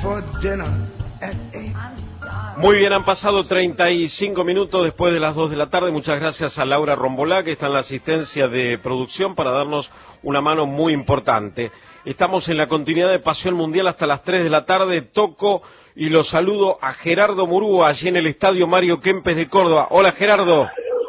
Muy bien, han pasado 35 minutos después de las 2 de la tarde. Muchas gracias a Laura Rombolá, que está en la asistencia de producción para darnos una mano muy importante. Estamos en la continuidad de Pasión Mundial hasta las 3 de la tarde. Toco y lo saludo a Gerardo Murúa, allí en el Estadio Mario Kempes de Córdoba. Hola, Gerardo.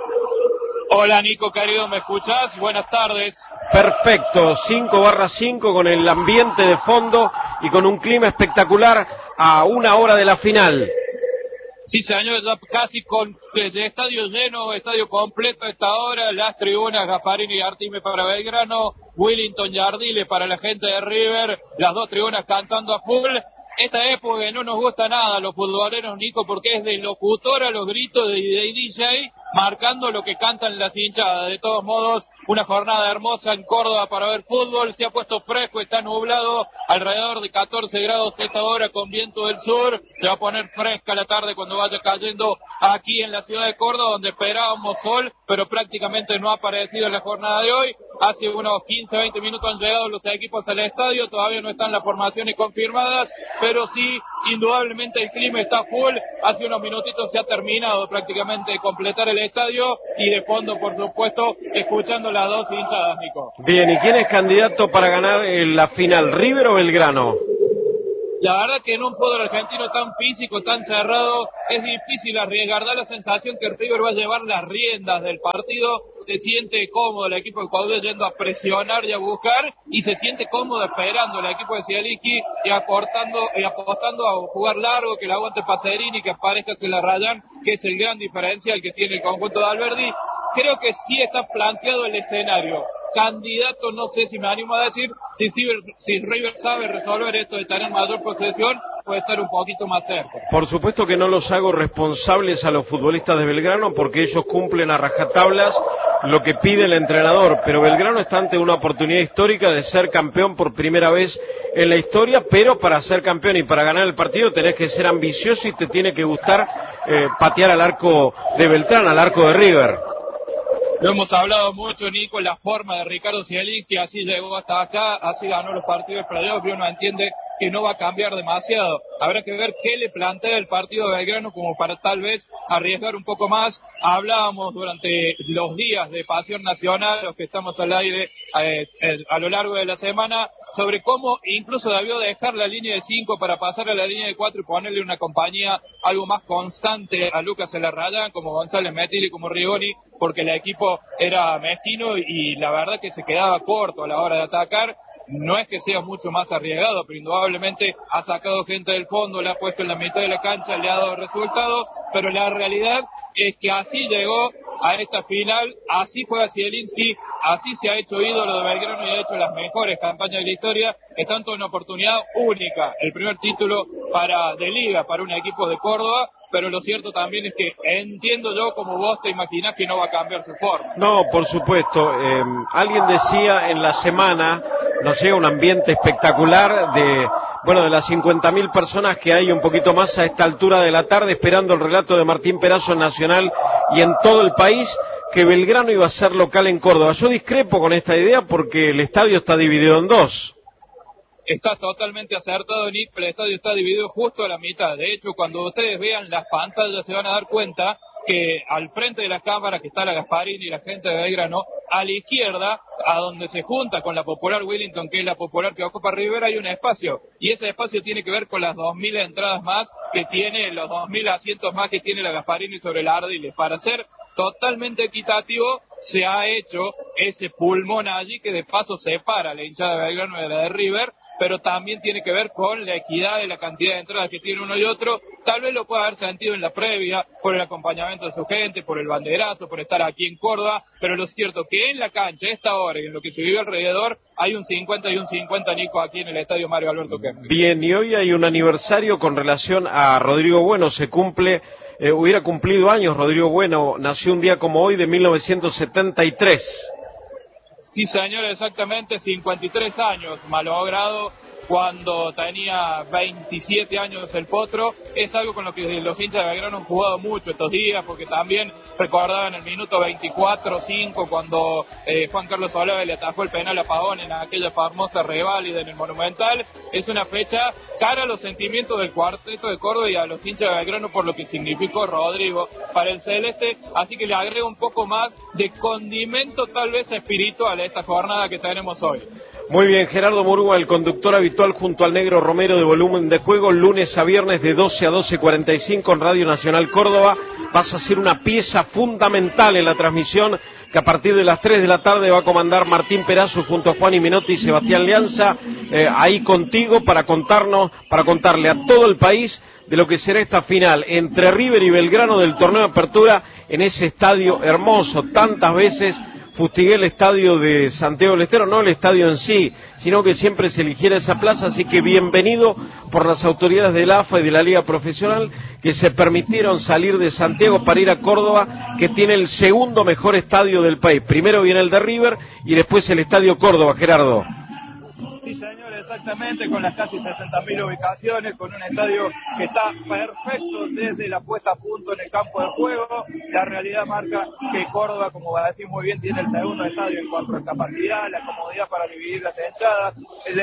Hola, Nico, querido, ¿me escuchás? Buenas tardes. Perfecto, 5/5 con el ambiente de fondo y con un clima espectacular a una hora de la final. Sí, señor, ya casi con el estadio lleno, estadio completo a esta hora, las tribunas Gasparini y Artime para Belgrano, Willington y Ardile para la gente de River, las dos tribunas cantando a full. Esta época que no nos gusta nada a los futboleros, Nico, porque es de locutor a los gritos de DJ, marcando lo que cantan las hinchadas. De todos modos, una jornada hermosa en Córdoba para ver fútbol. Se ha puesto fresco, está nublado, alrededor de 14 grados esta hora con viento del sur. Se va a poner fresca la tarde cuando vaya cayendo aquí en la ciudad de Córdoba, donde esperábamos sol, pero prácticamente no ha aparecido en la jornada de hoy. Hace unos 15-20 minutos han llegado los equipos al estadio, todavía no están las formaciones confirmadas, pero sí, indudablemente el clima está full. Hace unos minutitos se ha terminado prácticamente de completar el estadio y de fondo, por supuesto, escuchando las dos hinchadas, Nico. Bien, ¿y quién es candidato para ganar la final, River o Belgrano? La verdad que en un fútbol argentino tan físico, tan cerrado, es difícil arriesgar. Da la sensación que River va a llevar las riendas del partido. Se siente cómodo el equipo de Ecuador yendo a presionar y a buscar, y se siente cómodo esperando el equipo de Zielinski y apostando a jugar largo, que el aguante Pacerini, que aparezca se la rayan, que es el gran diferencial que tiene el conjunto de Alberdi. Creo que sí está planteado el escenario. Candidato, no sé si me animo a decir, si River sabe resolver esto de tener mayor posesión, puede estar un poquito más cerca. Por supuesto que no los hago responsables a los futbolistas de Belgrano, porque ellos cumplen a rajatablas lo que pide el entrenador, pero Belgrano está ante una oportunidad histórica de ser campeón por primera vez en la historia, pero para ser campeón y para ganar el partido tenés que ser ambicioso y te tiene que gustar patear al arco de Beltrán, al arco de River. Lo hemos hablado mucho, Nico, la forma de Ricardo Zielinski, así llegó hasta acá, así ganó los partidos de playoff, y uno entiende que no va a cambiar demasiado. Habrá que ver qué le plantea el partido de Belgrano como para tal vez arriesgar un poco más. Hablábamos durante los días de Pasión Nacional, los que estamos al aire a lo largo de la semana, sobre cómo incluso debió dejar la línea de 5 para pasar a la línea de 4 y ponerle una compañía algo más constante a Lucas Elarrayán, como González Metilli, como Rigoni, porque el equipo era mezquino y la verdad que se quedaba corto a la hora de atacar. No es que sea mucho más arriesgado, pero indudablemente ha sacado gente del fondo, le ha puesto en la mitad de la cancha, le ha dado resultado, pero la realidad es que así llegó a esta final, así juega Zielinski, así se ha hecho ídolo de Belgrano y ha hecho las mejores campañas de la historia. Está ante una oportunidad única, el primer título de Liga para un equipo de Córdoba, pero lo cierto también es que entiendo yo, como vos te imaginás, que no va a cambiar su forma. No, por supuesto. Alguien decía en la semana, nos llega un ambiente espectacular de las 50.000 personas que hay un poquito más a esta altura de la tarde esperando el relato de Martín Perazo en Nacional y en todo el país, que Belgrano iba a ser local en Córdoba. Yo discrepo con esta idea porque el estadio está dividido en dos. Está totalmente acertado, Nick, el estadio está dividido justo a la mitad. De hecho, cuando ustedes vean las pantallas se van a dar cuenta que al frente de las cámaras, que está la Gasparini y la gente de Belgrano, a la izquierda, a donde se junta con la popular Willington, que es la popular que ocupa River, hay un espacio. Y ese espacio tiene que ver con las 2.000 entradas más que tiene, los 2.000 asientos más que tiene la Gasparini sobre el Ardiles. Para ser totalmente equitativo, se ha hecho ese pulmón allí que de paso separa la hinchada de Belgrano de la de River, pero también tiene que ver con la equidad de la cantidad de entradas que tiene uno y otro. Tal vez lo pueda haber sentido en la previa, por el acompañamiento de su gente, por el banderazo, por estar aquí en Córdoba, pero lo cierto que en la cancha, a esta hora y en lo que se vive alrededor, hay un 50 y un 50, Nico, aquí en el estadio Mario Alberto Kempes. Bien, y hoy hay un aniversario con relación a Rodrigo Bueno, hubiera cumplido años Rodrigo Bueno, nació un día como hoy de 1973. Sí, señor, exactamente, 53 años, malogrado cuando tenía 27 años el Potro. Es algo con lo que los hinchas de Belgrano han jugado mucho estos días, porque también recordaban el minuto 24-5 cuando Juan Carlos Olave le atajó el penal a Pavón en aquella famosa reválida en el Monumental. Es una fecha cara a los sentimientos del cuarteto de Córdoba y a los hinchas de Belgrano por lo que significó Rodrigo para el Celeste, así que le agrego un poco más de condimento tal vez espiritual a esta jornada que tenemos hoy. Muy bien, Gerardo Murúa, el conductor habitual junto al Negro Romero de Volumen de Juego, lunes a viernes de 12 a 12:45 en Radio Nacional Córdoba. Vas a ser una pieza fundamental en la transmisión que a partir de las 3 de la tarde va a comandar Martín Perazo junto a Juan Imenotti y Sebastián Leanza, ahí contigo para contarle a todo el país de lo que será esta final entre River y Belgrano del torneo de apertura en ese estadio hermoso, tantas veces fustigué el estadio de Santiago del Estero, no el estadio en sí, sino que siempre se eligiera esa plaza, así que bienvenido por las autoridades de la AFA y de la Liga Profesional que se permitieron salir de Santiago para ir a Córdoba, que tiene el segundo mejor estadio del país. Primero viene el de River y después el Estadio Córdoba, Gerardo. Sí, señor, exactamente, con las casi 60.000 ubicaciones, con un estadio que está perfecto desde la puesta a punto en el campo de juego. La realidad marca que Córdoba, como va a decir muy bien, tiene el segundo estadio en cuanto a capacidad, la comodidad para dividir las hinchadas. Es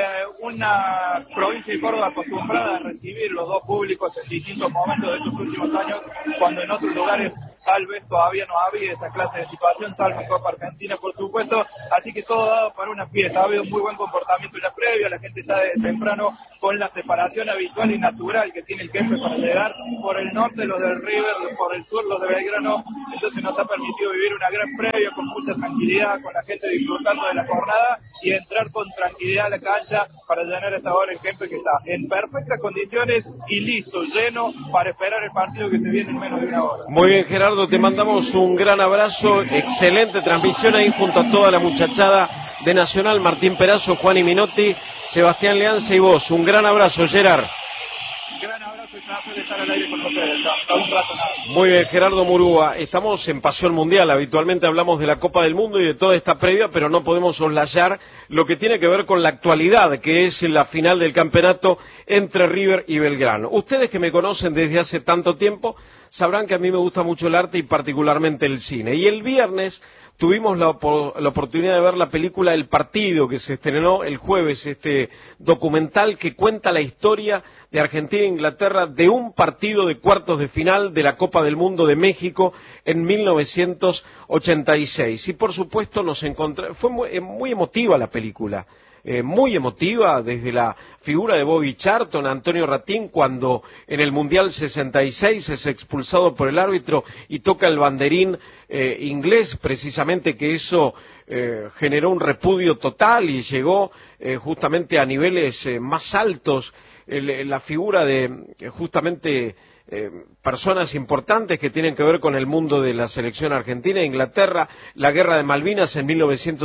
una provincia de Córdoba acostumbrada a recibir los dos públicos en distintos momentos de estos últimos años, cuando en otros lugares tal vez todavía no había esa clase de situación, salvo en Copa Argentina, por supuesto. Así que todo dado para una fiesta. Ha habido muy buen comportamiento en la previa, la gente está desde temprano con la separación habitual y natural que tiene el Kempe para llegar por el norte los del River, por el sur los de Belgrano. Entonces nos ha permitido vivir una gran previa con mucha tranquilidad, con la gente disfrutando de la jornada y entrar con tranquilidad a la cancha para llenar esta hora el Kempe, que está en perfectas condiciones y listo, lleno para esperar el partido que se viene en menos de una hora. Muy bien, Gerardo, te mandamos un gran abrazo, excelente transmisión ahí junto a toda la muchachada de Nacional, Martín Perazo, Juan Imenotti, Sebastián Leanza y vos. Un gran abrazo, Gerard. Gran abrazo y placer de estar al aire con ustedes. Hasta un rato nada. Muy bien, Gerardo Murúa. Estamos en Pasión Mundial. Habitualmente hablamos de la Copa del Mundo y de toda esta previa, pero no podemos soslayar lo que tiene que ver con la actualidad, que es la final del campeonato entre River y Belgrano. Ustedes que me conocen desde hace tanto tiempo sabrán que a mí me gusta mucho el arte y particularmente el cine. Y el viernes tuvimos la oportunidad de ver la película El Partido, que se estrenó el jueves, este documental que cuenta la historia de Argentina e Inglaterra de un partido de cuartos de final de la Copa del Mundo de México en 1986. Y por supuesto fue muy emotiva la película. Muy emotiva, desde la figura de Bobby Charlton, Antonio Ratín, cuando en el Mundial 66 es expulsado por el árbitro y toca el banderín inglés, precisamente que eso generó un repudio total y llegó justamente a niveles más altos, la figura de justamente personas importantes que tienen que ver con el mundo de la selección argentina e Inglaterra, la guerra de Malvinas en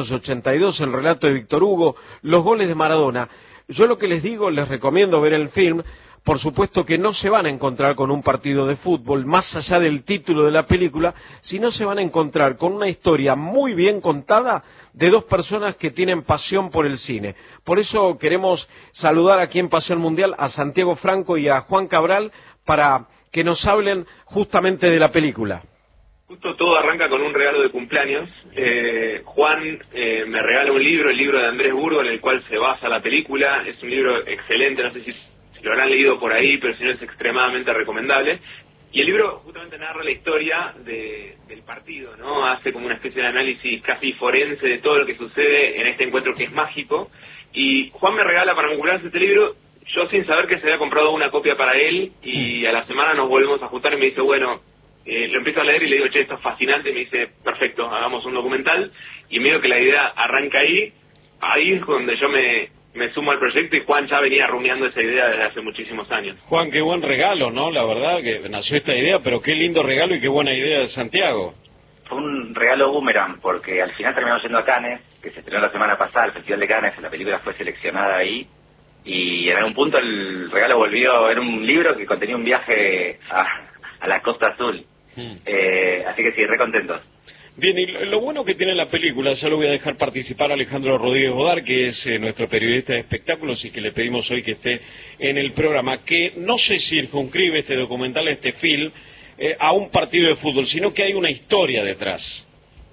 1982, el relato de Víctor Hugo, los goles de Maradona. Yo lo que les digo, les recomiendo ver el film. Por supuesto que no se van a encontrar con un partido de fútbol, más allá del título de la película, sino se van a encontrar con una historia muy bien contada de dos personas que tienen pasión por el cine. Por eso queremos saludar aquí en Pasión Mundial a Santiago Franco y a Juan Cabral para que nos hablen justamente de la película. Justo todo arranca con un regalo de cumpleaños. Juan me regala un libro, el libro de Andrés Burgo, en el cual se basa la película. Es un libro excelente, no sé si lo habrán leído por ahí, pero si no es extremadamente recomendable. Y el libro justamente narra la historia del partido, ¿no? Hace como una especie de análisis casi forense de todo lo que sucede en este encuentro que es mágico. Y Juan me regala para mi cumpleaños este libro, yo sin saber que se había comprado una copia para él, y a la semana nos volvemos a juntar y me dice, bueno, lo empiezo a leer y le digo, che, esto es fascinante, y me dice, perfecto, hagamos un documental. Y medio que la idea arranca ahí es donde yo me sumo al proyecto, y Juan ya venía rumiando esa idea desde hace muchísimos años. Juan, qué buen regalo, ¿no? La verdad que nació esta idea, pero qué lindo regalo y qué buena idea de Santiago. Fue un regalo boomerang, porque al final terminamos yendo a Cannes, que se estrenó la semana pasada, el Festival de Cannes, la película fue seleccionada ahí, y en algún punto el regalo volvió, era un libro que contenía un viaje a la Costa Azul. Así que sí, re contentos. Bien, y lo bueno que tiene la película, ya lo voy a dejar participar a Alejandro Rodríguez Bodar, que es nuestro periodista de espectáculos y que le pedimos hoy que esté en el programa, que no se circunscribe este documental, este film, a un partido de fútbol, sino que hay una historia detrás.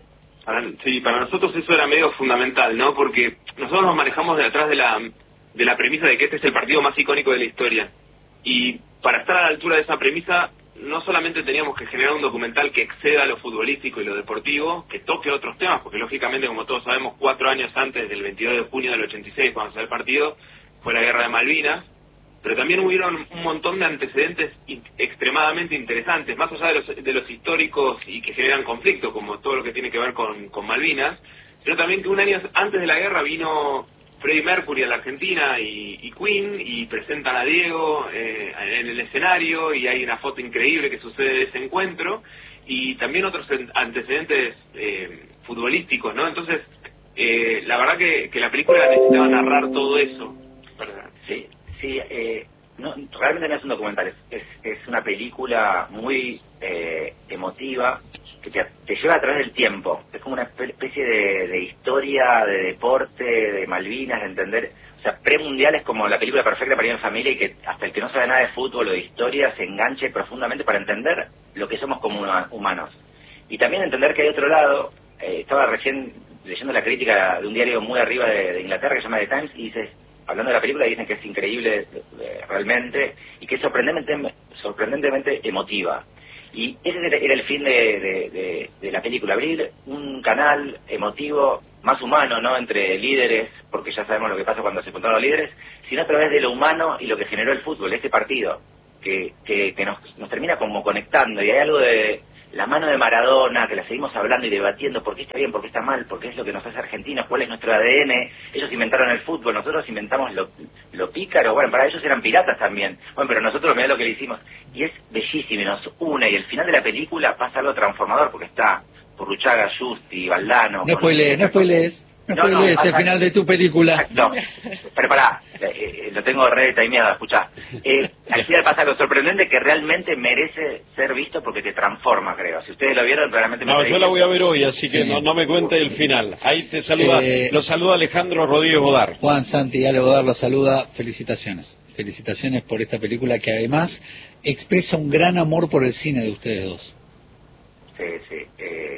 Sí, para nosotros eso era medio fundamental, ¿no? Porque nosotros nos manejamos detrás de la premisa de que este es el partido más icónico de la historia. Y para estar a la altura de esa premisa, no solamente teníamos que generar un documental que exceda lo futbolístico y lo deportivo, que toque otros temas, porque lógicamente, como todos sabemos, 4 años antes del 22 de junio del 86, cuando se da el partido, fue la Guerra de Malvinas, pero también hubieron un montón de antecedentes extremadamente interesantes, más allá de los históricos y que generan conflicto, como todo lo que tiene que ver con Malvinas, pero también que un año antes de la guerra vino Freddie Mercury a la Argentina y Queen, y presentan a Diego en el escenario, y hay una foto increíble que sucede de ese encuentro, y también otros antecedentes futbolísticos, ¿no? Entonces, la verdad que la película necesitaba narrar todo eso. Sí, sí, no, realmente no es un documental, es una película muy emotiva, que te lleva a través del tiempo. Es como una especie de historia, de deporte, de Malvinas, de entender, o sea, premundial es como la película perfecta para ir en familia, y que hasta el que no sabe nada de fútbol o de historia se enganche profundamente para entender lo que somos como humanos. Y también entender que hay otro lado. Estaba recién leyendo la crítica de un diario muy arriba de Inglaterra que se llama The Times, y dice, hablando de la película, dicen que es increíble realmente, y que es sorprendentemente emotiva. Y ese era el fin de la película, abrir un canal emotivo más humano, ¿no?, entre líderes, porque ya sabemos lo que pasa cuando se encontraron los líderes, sino a través de lo humano y lo que generó el fútbol, este partido, que nos termina como conectando. Y hay algo de la mano de Maradona, que la seguimos hablando y debatiendo, por qué está bien, por qué está mal, por qué es lo que nos hace argentinos, cuál es nuestro ADN. Ellos inventaron el fútbol, nosotros inventamos lo pícaro. Bueno, para ellos eran piratas también. Bueno, pero nosotros mirá lo que le hicimos. Y es bellísimo y nos une, y el final de la película pasa algo transformador, porque está Purruchaga, Justi, Valdano... No spoilees el final de tu película. No, pero pará, lo tengo re timeado, escuchá. Al final pasa lo sorprendente, que realmente merece ser visto porque te transforma, creo. Si ustedes lo vieron, realmente... No, yo la voy a ver hoy, así que no me cuente el final. Ahí te saluda, lo saluda Alejandro Rodríguez Bodar. Juan Santi Ale Bodar lo saluda, felicitaciones. Felicitaciones por esta película que además expresa un gran amor por el cine de ustedes dos. Sí, sí.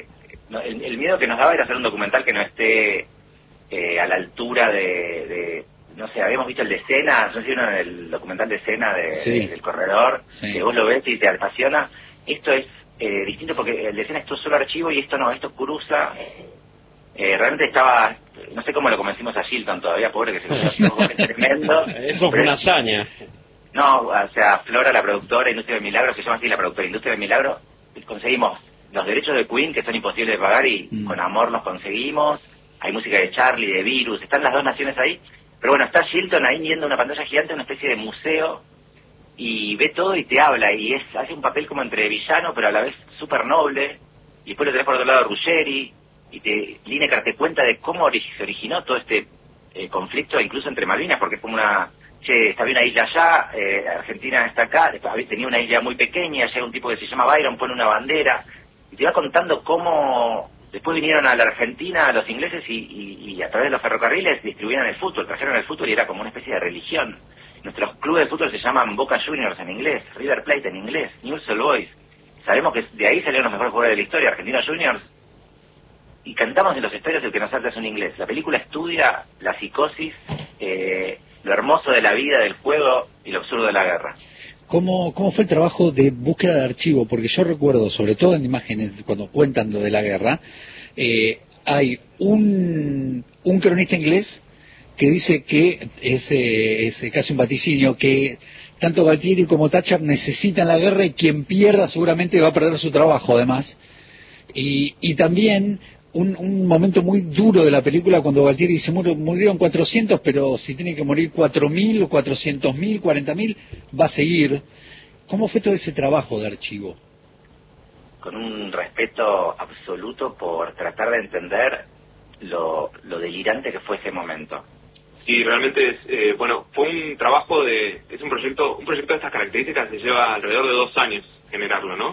No, el miedo que nos daba era hacer un documental que no esté a la altura de no sé, habíamos visto el de Senna, no sé si vieron el documental de Senna del corredor, que vos lo ves y te apasiona. Esto es distinto, porque el de Senna es todo solo archivo, y esto no, esto cruza. Realmente estaba, no sé cómo lo convencimos a Shilton todavía, pobre, que se lo es tremendo. Eso fue una hazaña. No, o sea, Flora, la productora, Industria del Milagro, se llama así la productora, Industria del Milagro, conseguimos los derechos de Queen, que son imposibles de pagar, y con amor los conseguimos. Hay música de Charlie, de Virus, están las dos naciones ahí. Pero bueno, está Shilton ahí viendo una pantalla gigante, una especie de museo, y ve todo y te habla, y hace un papel como entre villano, pero a la vez súper noble. Y después lo tenés por otro lado Ruggeri, y Lineker te cuenta de cómo se originó todo este conflicto, incluso entre Malvinas, porque es como había una isla allá, Argentina está acá, tenía una isla muy pequeña, llega un tipo que se llama Byron, pone una bandera, y te va contando cómo después vinieron a la Argentina los ingleses y a través de los ferrocarriles distribuían el fútbol, trajeron el fútbol, y era como una especie de religión. Nuestros clubes de fútbol se llaman Boca Juniors en inglés, River Plate en inglés, Newell's Old Boys. Sabemos que de ahí salieron los mejores jugadores de la historia, Argentinos Juniors, y cantamos en los estadios el que nos salta es un inglés. La película estudia la psicosis, lo hermoso de la vida, del juego, y lo absurdo de la guerra. ¿Cómo fue el trabajo de búsqueda de archivo? Porque yo recuerdo, sobre todo en imágenes, cuando cuentan lo de la guerra, hay un cronista inglés que dice que es casi un vaticinio, que tanto Galtieri como Thatcher necesitan la guerra, y quien pierda seguramente va a perder su trabajo, además. Y también un momento muy duro de la película, cuando Galtieri dice, murieron 400, pero si tiene que morir 4.000, 400.000, 40.000, va a seguir. ¿Cómo fue todo ese trabajo de archivo? Con un respeto absoluto por tratar de entender lo delirante que fue ese momento. Sí, realmente fue un trabajo es un proyecto de estas características, se lleva alrededor de 2 años generarlo, ¿no?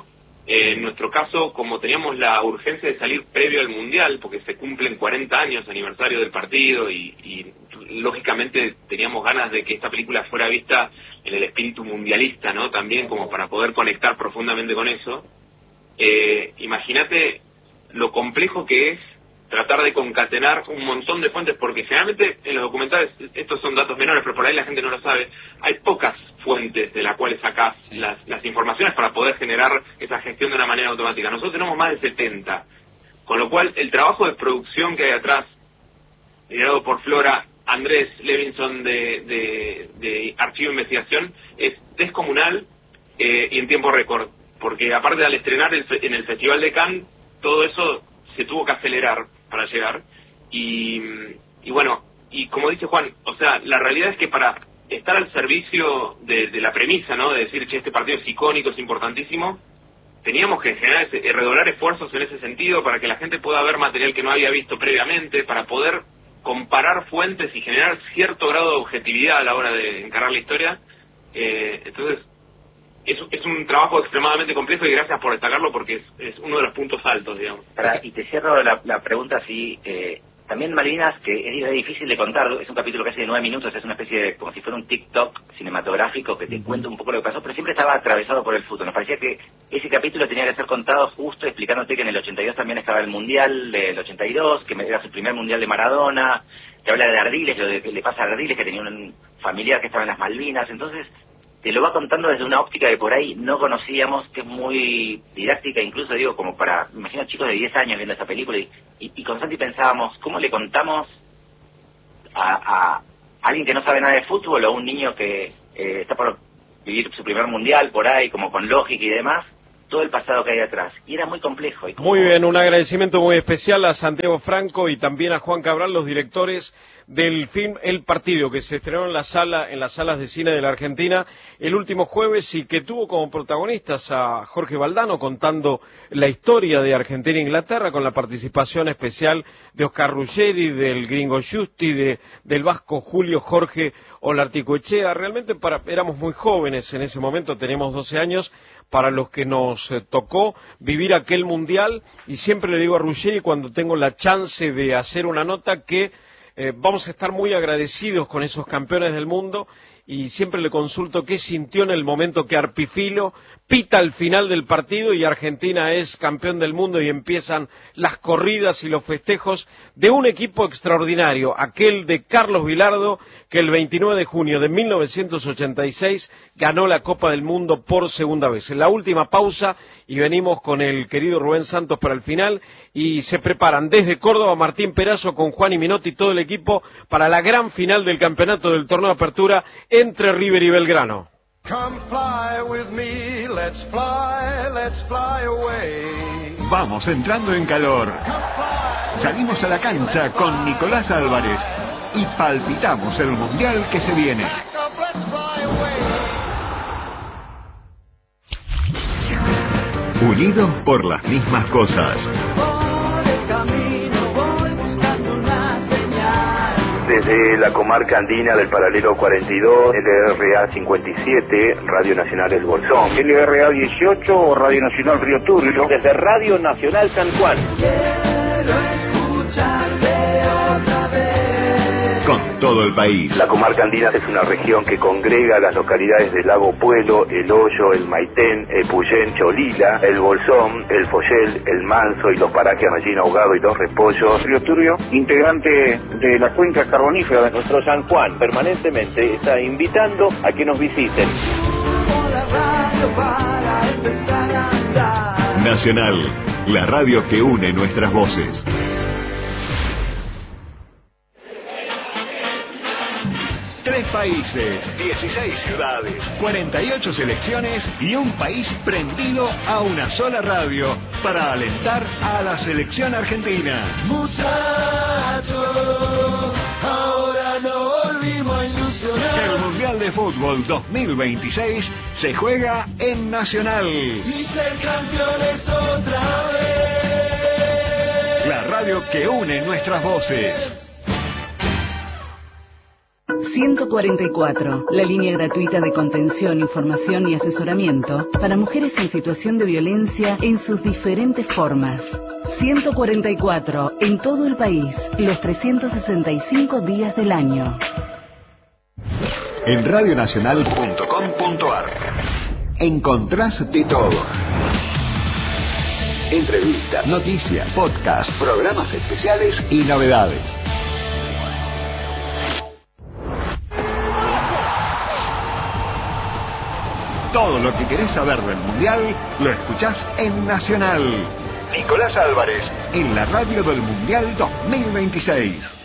En nuestro caso, como teníamos la urgencia de salir previo al Mundial, porque se cumplen 40 años aniversario del partido y lógicamente teníamos ganas de que esta película fuera vista en el espíritu mundialista, ¿no? También como para poder conectar profundamente con eso. Imagínate lo complejo que es tratar de concatenar un montón de fuentes, porque generalmente en los documentales, estos son datos menores, pero por ahí la gente no lo sabe, hay pocas fuentes de las cuales sacás las informaciones para poder generar esa gestión de una manera automática. Nosotros tenemos más de 70, con lo cual el trabajo de producción que hay atrás, liderado por Flora, Andrés Levinson de Archivo de Investigación, es descomunal y en tiempo récord, porque aparte al estrenar en el Festival de Cannes, todo eso se tuvo que acelerar para llegar y bueno, y como dice Juan, o sea, la realidad es que para estar al servicio de la premisa, ¿no? De decir, che, este partido es icónico, es importantísimo, teníamos que redoblar esfuerzos en ese sentido para que la gente pueda ver material que no había visto previamente, para poder comparar fuentes y generar cierto grado de objetividad a la hora de encarar la historia. Entonces, es un trabajo extremadamente complejo y gracias por destacarlo porque es uno de los puntos altos, digamos. Y te cierro la pregunta así. También Malvinas, que es difícil de contar, es un capítulo casi de 9 minutos, es una especie de, como si fuera un TikTok cinematográfico que te cuenta un poco lo que pasó, pero siempre estaba atravesado por el fútbol. Nos parecía que ese capítulo tenía que ser contado justo explicándote que en el 82 también estaba el Mundial del 82, que era su primer Mundial de Maradona, que habla de Ardiles, lo que le pasa a Ardiles, que tenía un familiar que estaba en las Malvinas. Entonces te lo va contando desde una óptica que por ahí no conocíamos, que es muy didáctica, incluso digo, como para, me imagino chicos de 10 años viendo esta película, y con Santi pensábamos, ¿cómo le contamos a alguien que no sabe nada de fútbol o a un niño que está por vivir su primer mundial por ahí, como con lógica y demás, todo el pasado que hay atrás? Y era muy complejo. Muy bien, un agradecimiento muy especial a Santiago Franco y también a Juan Cabral, los directores del film El Partido, que se estrenó en las salas de cine de la Argentina el último jueves y que tuvo como protagonistas a Jorge Valdano contando la historia de Argentina e Inglaterra, con la participación especial de Oscar Ruggeri, del gringo Justi, del vasco Julio Jorge Olarticoechea. Realmente éramos muy jóvenes en ese momento, teníamos 12 años, para los que nos tocó vivir aquel mundial, y siempre le digo a Ruggeri cuando tengo la chance de hacer una nota que vamos a estar muy agradecidos con esos campeones del mundo, y siempre le consulto qué sintió en el momento que Arpifilo pita al final del partido y Argentina es campeón del mundo y empiezan las corridas y los festejos de un equipo extraordinario, aquel de Carlos Bilardo, que el 29 de junio de 1986 ganó la Copa del Mundo por segunda vez. En la última pausa, y venimos con el querido Rubén Santos para el final, y se preparan desde Córdoba Martín Perazo con Juan y Minotti y todo el equipo para la gran final del campeonato del torneo de apertura entre River y Belgrano. Come fly with me, let's fly away. Vamos entrando en calor. Salimos a la cancha con Nicolás Álvarez y palpitamos el mundial que se viene. Unidos por las mismas cosas. Desde la comarca andina del paralelo 42, LRA 57, Radio Nacional El Bolsón. LRA 18, Radio Nacional Río Turbio. Desde Radio Nacional San Juan. Quiero escucharte otra vez. Con todo el país. La comarca andina es una región que congrega las localidades del Lago Puelo, El Hoyo, El Maitén, Epuyén, Cholila, El Bolsón, El Follel, El Manso y los parajes Relleno Ahogado y Los Repollos. Río Turbio, integrante de la cuenca carbonífera de nuestro San Juan, permanentemente está invitando a que nos visiten. Nacional, la radio que une nuestras voces. 3 países, 16 ciudades, 48 selecciones y un país prendido a una sola radio para alentar a la selección argentina. Muchachos, ahora no volvimos a ilusionar. El Mundial de Fútbol 2026 se juega en Nacional. Y ser campeones otra vez. La radio que une nuestras voces. 144, la línea gratuita de contención, información y asesoramiento para mujeres en situación de violencia en sus diferentes formas. 144, en todo el país, los 365 días del año. En radionacional.com.ar encontrás de todo. Entrevistas, noticias, podcasts, programas especiales y novedades. Todo lo que querés saber del Mundial lo escuchás en Nacional. Nicolás Álvarez, en la radio del Mundial 2026.